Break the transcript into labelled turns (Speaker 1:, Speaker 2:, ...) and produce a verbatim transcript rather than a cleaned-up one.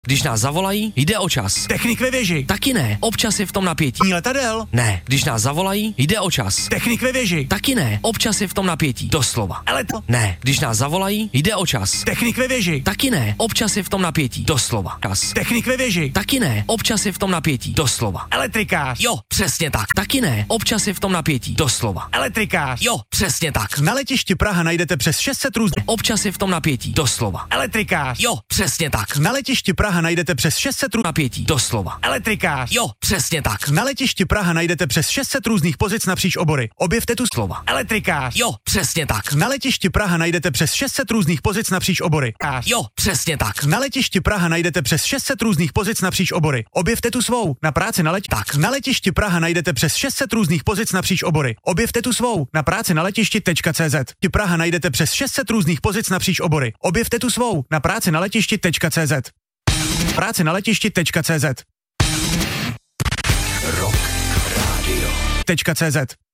Speaker 1: Když nás zavolají, jde o čas.
Speaker 2: Technik ve věži.
Speaker 1: Taky ne, občas je v tom napětí.
Speaker 2: Letadel.
Speaker 1: Ne, když nás zavolají, jde o čas.
Speaker 2: Technik ve věži.
Speaker 1: Taky ne, občas je v tom napětí. Doslova.
Speaker 2: Elektro.
Speaker 1: Ne, když nás zavolají, jde o čas.
Speaker 2: Technik ve věži.
Speaker 1: Taky ne, občas je v tom napětí. Doslova. Čas.
Speaker 2: Technik ve věži.
Speaker 1: Taky ne, občas je v tom napětí. Doslova.
Speaker 2: Elektrikář.
Speaker 1: Jo, přesně tak. Taky ne, občas je v tom napětí. Doslova.
Speaker 2: Elektrikář.
Speaker 1: Jo, přesně tak.
Speaker 2: Na letišti Praha najdete přes šest set různých.
Speaker 1: Občas je v tom napětí. Doslova.
Speaker 2: Elektrikář.
Speaker 1: Jo, přesně tak.
Speaker 2: Na letišti Praha najdete přes šest set různých.
Speaker 1: Napětí. Doslova.
Speaker 2: Elektrikář.
Speaker 1: Jo, přesně tak.
Speaker 2: Na letišti Praha najdete přes šest set různých pozic napříč obory. Objevte tu
Speaker 1: Slova.
Speaker 2: Elektrikář.
Speaker 1: Jo, přesně tak.
Speaker 2: Na letišti Praha najdete přes šest set různých pozic napříč obory.
Speaker 1: Jo, přesně tak.
Speaker 2: Na letišti Praha najdete přes šest set různých pozic napříč obory. Objevte tu svou. Na práci na letišti.
Speaker 1: Tak.
Speaker 2: Na letišti Praha najdete přes šest set různých pozic napříč obory. Objevte tu svou. Na práci na letišti.cz. Praha najdete přes šest set různých pozic napříč obory. Objevte tu svou. Na práci na letišti.cz. Práci na letišti.cz.
Speaker 3: Rock Radio.
Speaker 2: .cz.